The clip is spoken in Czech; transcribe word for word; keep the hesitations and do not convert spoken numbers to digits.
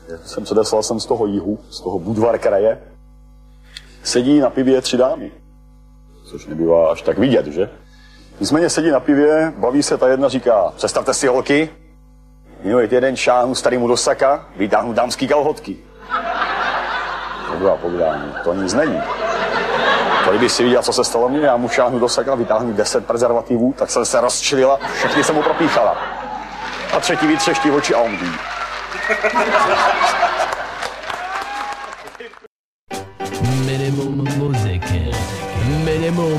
Jsem předeslal jsem z toho jihu, z toho Budvar kraje. Sedí na pivě tři dámy. Což nebývá až tak vidět, že? Nicméně sedí na pivě, baví se, ta jedna říká, představte si holky, minulý týden šáhnu starýmu do saka, vytáhnu dámský kalhotky. To byla povídání, to nic není. To kdyby si viděl, co se stalo mně, já mu šáhnu do saka, vytáhnu deset prezervativů, tak jsem se rozčilila, všechny jsem mu propíchala. A třetí vytřeští oči a on ví. Minimum muziky. Minimum